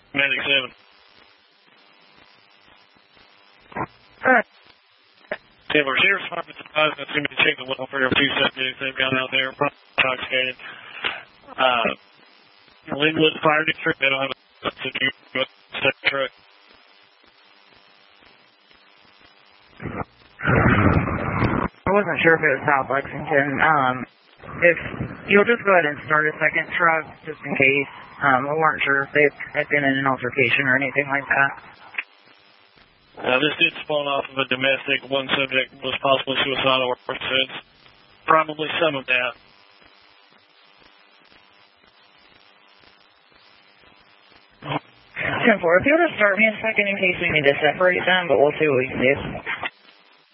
Medic 7. Alright. Yeah, we're Sheriff's Department supplies. That's going to be checking the welfare of 2 subjects they've got out there, intoxicated. Linwood Fire District, they don't have a truck. I wasn't sure if it was South Lexington. If you'll just go ahead and start a second truck, just in case. We weren't sure if they've been in an altercation or anything like that. This did spawn off of a domestic. One subject was possibly suicidal, so it's probably some of that. 10-4, if you'll just start me a second in case we need to separate them, but we'll see what we can do.